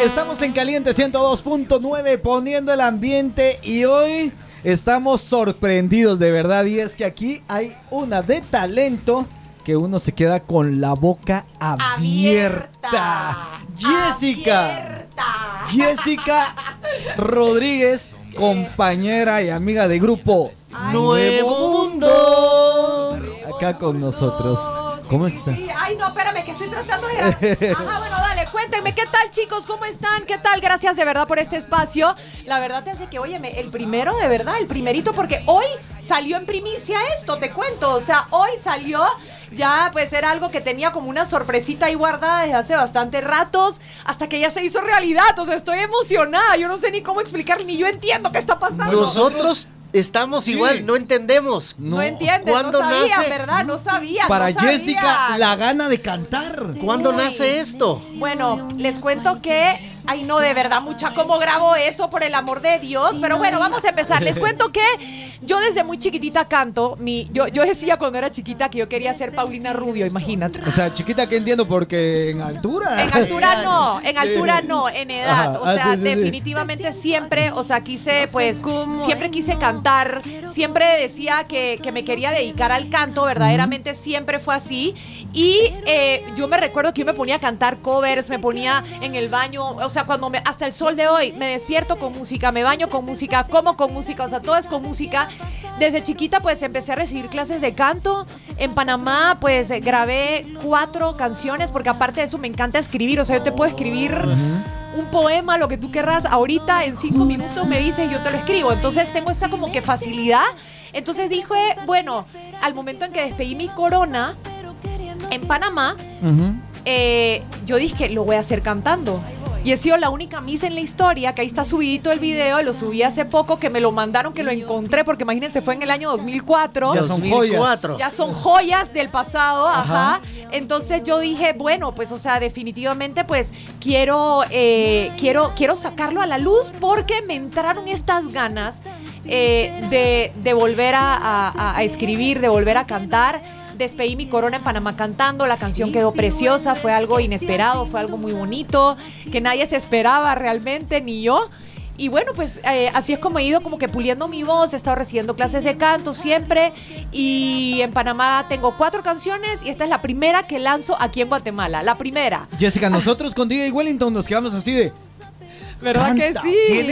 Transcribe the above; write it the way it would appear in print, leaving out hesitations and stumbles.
Estamos en Caliente 102.9 poniendo el ambiente y hoy estamos sorprendidos de verdad, y es que aquí hay una de talento que uno se queda con la boca abierta. Jessica Rodríguez, compañera y amiga de grupo Nuevo Mundo, acá con nosotros. ¿Cómo está? Sí, ay, no, espérame, que estoy tratando de... Ajá, bueno, dale, cuéntenme, ¿qué tal, chicos? ¿Cómo están? ¿Qué tal? Gracias de verdad por este espacio. La verdad es de que, óyeme, el primero, de verdad, el primerito, porque hoy salió en primicia esto, te cuento. O sea, hoy salió... Ya, pues era algo que tenía como una sorpresita ahí guardada desde hace bastante ratos, hasta que ya se hizo realidad. O sea, estoy emocionada. Yo no sé ni cómo explicar, ni yo entiendo qué está pasando. Nosotros estamos igual, no entendemos. No entiendes, no sabía, nace? ¿Verdad? No sabía. Para no sabía. Jessica, la gana de cantar. ¿Cuándo nace esto? Bueno, les cuento que... Ay, no, de verdad, mucha, ¿cómo grabo eso? Por el amor de Dios. Pero bueno, vamos a empezar. Les cuento que yo desde muy chiquitita canto. Yo decía cuando era chiquita que yo quería ser Paulina Rubio, imagínate. O sea, chiquita que entiendo, porque en altura. En altura no, en edad. O sea, definitivamente siempre, o sea, quise, pues, siempre quise cantar. Siempre decía que me quería dedicar al canto, verdaderamente siempre fue así. Y yo me recuerdo que yo me ponía a cantar covers, me ponía en el baño, o sea, hasta el sol de hoy me despierto con música, me baño con música, como con música, o sea, todo es con música. Desde chiquita pues empecé a recibir clases de canto. En Panamá pues grabé 4 canciones, porque aparte de eso me encanta escribir, o sea, yo te puedo escribir un poema, lo que tú querrás, ahorita en 5 minutos me dices y yo te lo escribo. Entonces tengo esa como que facilidad. Entonces dije, bueno, al momento en que despedí mi corona en Panamá, yo dije, lo voy a hacer cantando. Y he sido la única Miss en la historia, que ahí está subidito el video, lo subí hace poco, que me lo mandaron, que lo encontré, porque imagínense, fue en el año 2004. Ya son joyas. Ya son joyas del pasado, ajá. Entonces yo dije, bueno, pues, o sea, definitivamente, pues, quiero sacarlo a la luz, porque me entraron estas ganas de volver a escribir, de volver a cantar. Despedí mi corona en Panamá cantando, la canción quedó preciosa, fue algo inesperado, fue algo muy bonito, que nadie se esperaba realmente, ni yo. Y bueno, pues así es como he ido como que puliendo mi voz, he estado recibiendo clases de canto siempre, y en Panamá tengo 4 canciones y esta es la primera que lanzo aquí en Guatemala, la primera. Jessica, nosotros con DJ Wellington nos quedamos así de... ¿Verdad que sí?